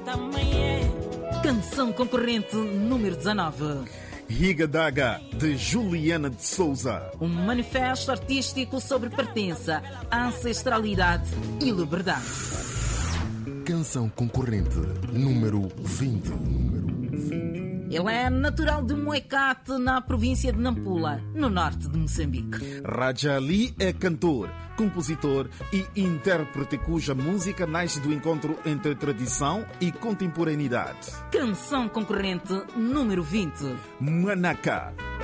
Canção concorrente número 19. Riga Daga, de Juliana de Souza. Um manifesto artístico sobre pertença, ancestralidade e liberdade. Canção concorrente número 20. Ele é natural de Moecate, na província de Nampula, no norte de Moçambique. Raja Ali é cantor, compositor e intérprete cuja música nasce do encontro entre tradição e contemporaneidade. Canção concorrente número 20. Manaka,